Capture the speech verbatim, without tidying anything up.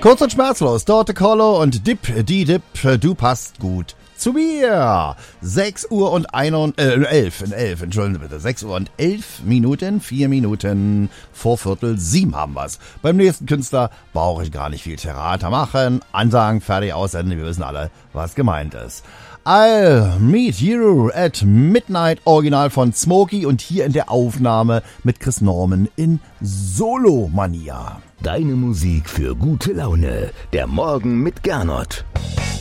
Kurz und schmerzlos, Dorte Collo und Dip, die Dip, du passt gut zu mir. sechs Uhr und ein und, äh, elf, elf, entschuldigen Sie bitte, sechs Uhr und elf Minuten, vier Minuten vor Viertel sieben haben wir's. Beim nächsten Künstler brauche ich gar nicht viel Theater machen, Ansagen, fertig, aussenden, wir wissen alle, was gemeint ist. I'll Meet You at Midnight, Original von Smokey und hier in der Aufnahme mit Chris Norman in Solo-Mania. Deine Musik für gute Laune. Der Morgen mit Gernot.